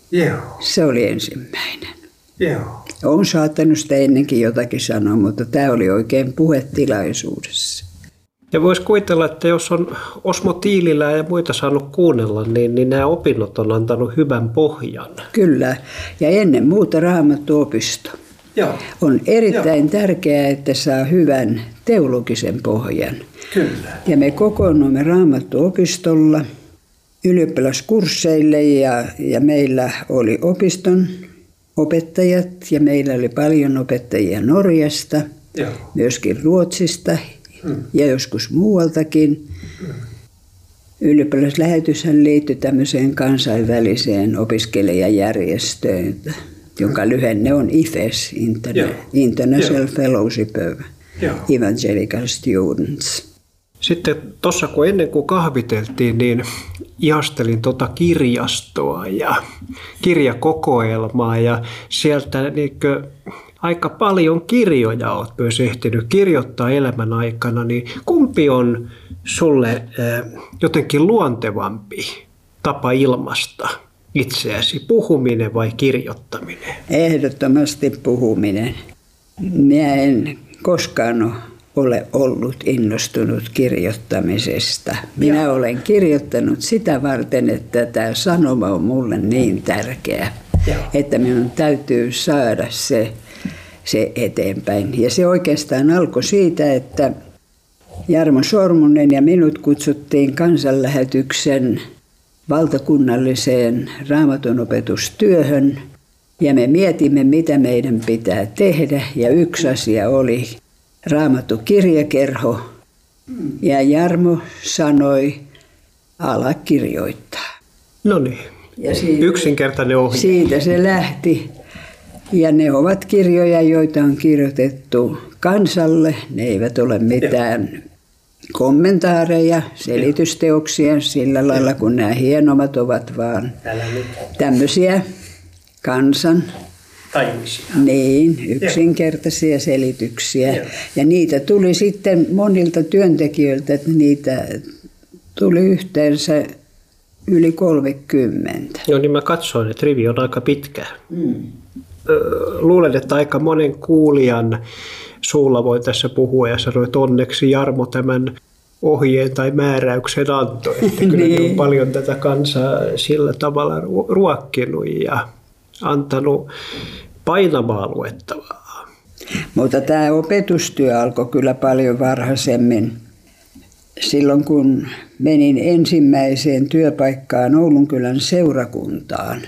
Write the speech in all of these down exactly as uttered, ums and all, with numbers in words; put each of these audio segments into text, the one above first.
Joo. Se oli ensimmäinen. Joo. Olen saattanut sitä ennenkin jotakin sanoa, mutta tämä oli oikein puhetilaisuudessa. Ja voisi kuvitella, että jos on Osmo Tiililää ja muita saanut kuunnella, niin, niin nämä opinnot on antanut hyvän pohjan. Kyllä, ja ennen muuta Raamattuopisto. Joo. On erittäin Joo. tärkeää, että saa hyvän teologisen pohjan. Kyllä. Ja me kokoonnumme Raamattuopistolla ylioppilaskursseille ja, ja meillä oli opiston opettajat ja meillä oli paljon opettajia Norjasta, Joo. myöskin Ruotsista hmm. ja joskus muualtakin. Hmm. Ylioppilaslähetyshän liittyi tämmöiseen kansainväliseen opiskelijajärjestöön, jonka lyhenne on I F E S, Interna- International Joo. Fellowship of Joo. Evangelical Students. Sitten tuossa kun ennen kuin kahviteltiin, niin ihastelin tuota kirjastoa ja kirjakokoelmaa ja sieltä niinkö aika paljon kirjoja olet myös ehtinyt kirjoittaa elämän aikana, niin kumpi on sulle jotenkin luontevampi tapa ilmaista itseäsi, puhuminen vai kirjoittaminen? Ehdottomasti puhuminen. Minä en koskaan ole ollut innostunut kirjoittamisesta. Minä ja. olen kirjoittanut sitä varten, että tämä sanoma on mulle niin tärkeä, ja. että minun täytyy saada se, se eteenpäin. Ja se oikeastaan alkoi siitä, että Jarmo Sormunen ja minut kutsuttiin kansanlähetyksen valtakunnalliseen raamatunopetustyöhön ja me mietimme, mitä meidän pitää tehdä. Ja yksi asia oli Raamattu-kirjakerho ja Jarmo sanoi, ala kirjoittaa. No niin, yksinkertainen ohje. Siitä se lähti. Ja ne ovat kirjoja, joita on kirjoitettu kansalle. Ne eivät ole mitään kommentaareja, selitysteoksia sillä lailla, kun nämä hienommat ovat vaan tämmöisiä kansan Tajuisia. Niin, yksinkertaisia selityksiä. Joo. Ja niitä tuli sitten monilta työntekijöiltä, että niitä tuli yhteensä yli kolmekymmentä. Joo, niin mä katsoin, että rivi on aika pitkä. Mm. Luulen, että aika monen kuulijan suulla voi tässä puhua ja sanoa, että onneksi Jarmo tämän ohjeen tai määräyksen antoi. Että kyllä niin. on paljon tätä kansaa sillä tavalla ruokkinut ja antanut painavaa luettavaa. Mutta tämä opetustyö alkoi kyllä paljon varhaisemmin. Silloin kun menin ensimmäiseen työpaikkaan Oulunkylän seurakuntaan,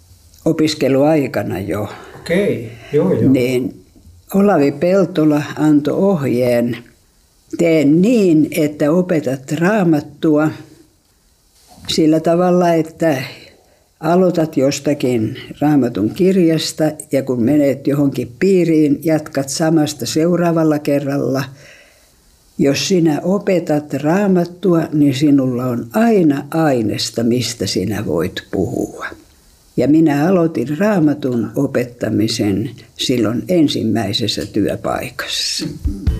opiskeluaikana jo, Okei, joo, joo. niin Olavi Peltola antoi ohjeen, tee niin, että opetat raamattua sillä tavalla, että aloitat jostakin raamatun kirjasta ja kun menet johonkin piiriin, jatkat samasta seuraavalla kerralla. Jos sinä opetat raamattua, niin sinulla on aina aineesta, mistä sinä voit puhua. Ja minä aloitin raamatun opettamisen silloin ensimmäisessä työpaikassa.